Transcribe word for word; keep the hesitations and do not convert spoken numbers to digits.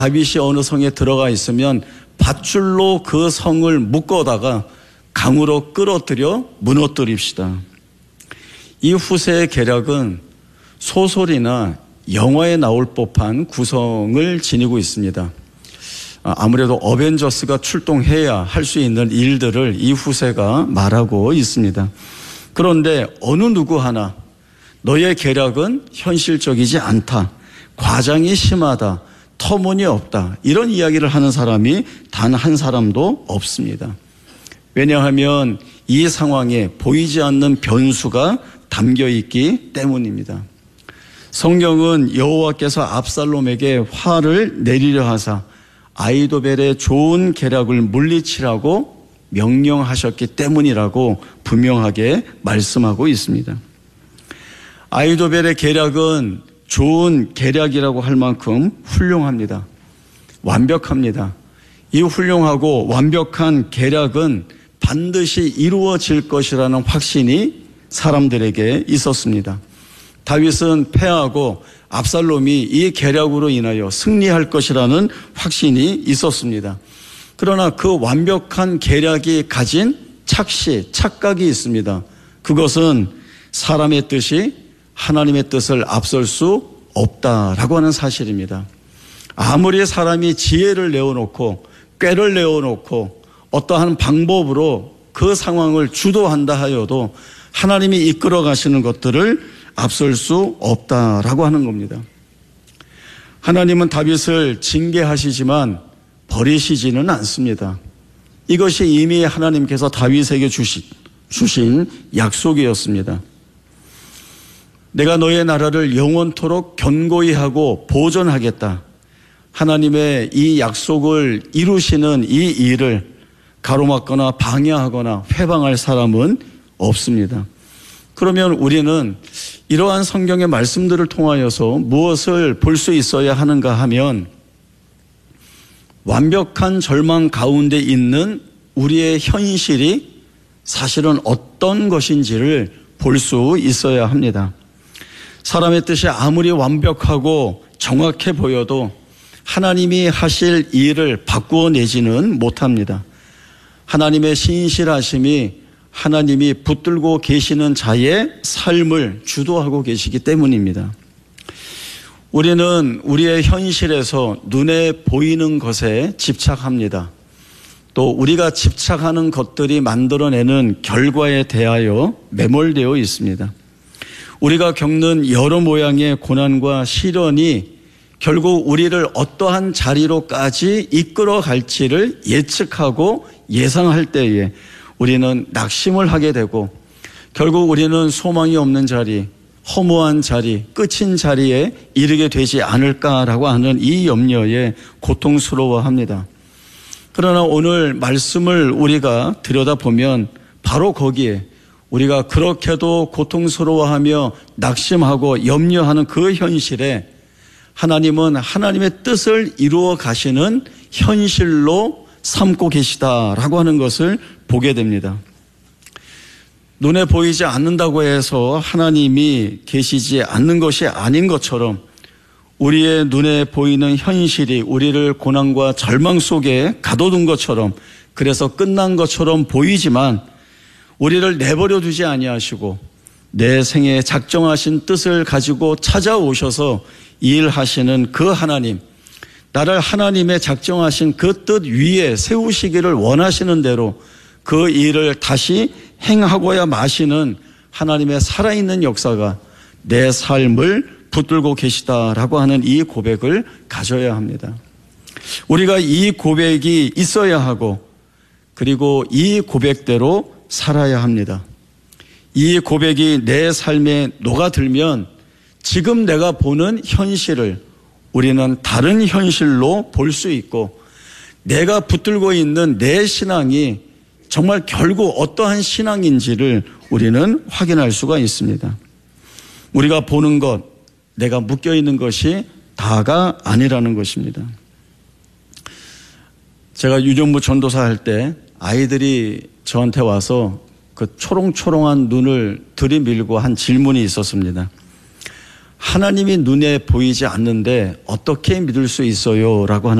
다윗이 어느 성에 들어가 있으면 밧줄로 그 성을 묶어다가 강으로 끌어들여 무너뜨립시다. 이 후세의 계략은 소설이나 영화에 나올 법한 구성을 지니고 있습니다. 아무래도 어벤져스가 출동해야 할 수 있는 일들을 이 후세가 말하고 있습니다. 그런데 어느 누구 하나 너의 계략은 현실적이지 않다, 과장이 심하다, 터무니없다, 이런 이야기를 하는 사람이 단 한 사람도 없습니다. 왜냐하면 이 상황에 보이지 않는 변수가 담겨 있기 때문입니다. 성경은 여호와께서 압살롬에게 화를 내리려 하사 아히도벨의 좋은 계략을 물리치라고 명령하셨기 때문이라고 분명하게 말씀하고 있습니다. 아히도벨의 계략은 좋은 계략이라고 할 만큼 훌륭합니다. 완벽합니다. 이 훌륭하고 완벽한 계략은 반드시 이루어질 것이라는 확신이 사람들에게 있었습니다. 다윗은 패하고 압살롬이 이 계략으로 인하여 승리할 것이라는 확신이 있었습니다. 그러나 그 완벽한 계략이 가진 착시, 착각이 있습니다. 그것은 사람의 뜻이 하나님의 뜻을 앞설 수 없다라고 하는 사실입니다. 아무리 사람이 지혜를 내어놓고 꾀를 내어놓고 어떠한 방법으로 그 상황을 주도한다 하여도 하나님이 이끌어 가시는 것들을 앞설 수 없다라고 하는 겁니다. 하나님은 다윗을 징계하시지만 버리시지는 않습니다. 이것이 이미 하나님께서 다윗에게 주신, 주신 약속이었습니다. 내가 너의 나라를 영원토록 견고히 하고 보존하겠다. 하나님의 이 약속을 이루시는 이 일을 가로막거나 방해하거나 회방할 사람은 없습니다. 그러면 우리는 이러한 성경의 말씀들을 통하여서 무엇을 볼 수 있어야 하는가 하면 완벽한 절망 가운데 있는 우리의 현실이 사실은 어떤 것인지를 볼 수 있어야 합니다. 사람의 뜻이 아무리 완벽하고 정확해 보여도 하나님이 하실 일을 바꾸어 내지는 못합니다. 하나님의 신실하심이 하나님이 붙들고 계시는 자의 삶을 주도하고 계시기 때문입니다. 우리는 우리의 현실에서 눈에 보이는 것에 집착합니다. 또 우리가 집착하는 것들이 만들어내는 결과에 대하여 매몰되어 있습니다. 우리가 겪는 여러 모양의 고난과 시련이 결국 우리를 어떠한 자리로까지 이끌어 갈지를 예측하고 예상할 때에 우리는 낙심을 하게 되고 결국 우리는 소망이 없는 자리, 허무한 자리, 끝인 자리에 이르게 되지 않을까라고 하는 이 염려에 고통스러워합니다. 그러나 오늘 말씀을 우리가 들여다보면 바로 거기에 우리가 그렇게도 고통스러워하며 낙심하고 염려하는 그 현실에 하나님은 하나님의 뜻을 이루어 가시는 현실로 삼고 계시다라고 하는 것을 보게 됩니다. 눈에 보이지 않는다고 해서 하나님이 계시지 않는 것이 아닌 것처럼 우리의 눈에 보이는 현실이 우리를 고난과 절망 속에 가둬둔 것처럼 그래서 끝난 것처럼 보이지만 우리를 내버려 두지 아니하시고 내 생에 작정하신 뜻을 가지고 찾아오셔서 일하시는 그 하나님, 나를 하나님의 작정하신 그 뜻 위에 세우시기를 원하시는 대로 그 일을 다시 행하고야 마시는 하나님의 살아있는 역사가 내 삶을 붙들고 계시다라고 하는 이 고백을 가져야 합니다. 우리가 이 고백이 있어야 하고 그리고 이 고백대로 살아야 합니다. 이 고백이 내 삶에 녹아들면 지금 내가 보는 현실을 우리는 다른 현실로 볼 수 있고 내가 붙들고 있는 내 신앙이 정말 결국 어떠한 신앙인지를 우리는 확인할 수가 있습니다. 우리가 보는 것, 내가 묶여있는 것이 다가 아니라는 것입니다. 제가 유정부 전도사 할 때 아이들이 저한테 와서 그 초롱초롱한 눈을 들이밀고 한 질문이 있었습니다. 하나님이 눈에 보이지 않는데 어떻게 믿을 수 있어요? 라고 하는